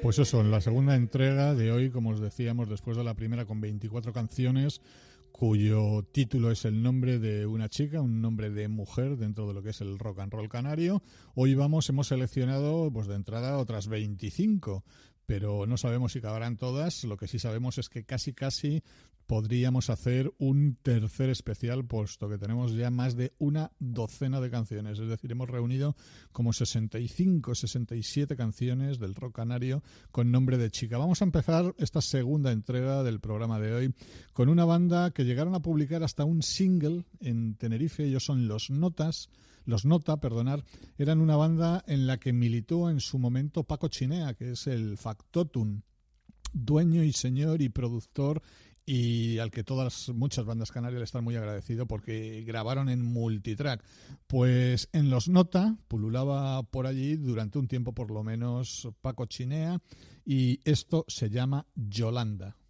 Pues eso, en la segunda entrega de hoy, como os decíamos, después de la primera con 24 canciones, cuyo título es el nombre de una chica, un nombre de mujer dentro de lo que es el rock and roll canario. Hoy hemos seleccionado pues de entrada otras 25, pero no sabemos si cabrán todas. Lo que sí sabemos es que casi podríamos hacer un tercer especial, puesto que tenemos ya más de una docena de canciones. Es decir, hemos reunido como 65, 67 canciones del rock canario con nombre de chica. Vamos a empezar esta segunda entrega del programa de hoy con una banda que llegaron a publicar hasta un single en Tenerife. Ellos son Los Nota, eran una banda en la que militó en su momento Paco Chinea, que es el factotum, dueño y señor y productor, y al que muchas bandas canarias le están muy agradecidos porque grabaron en multitrack. Pues en Los Nota pululaba por allí durante un tiempo por lo menos Paco Chinea, y esto se llama Yolanda.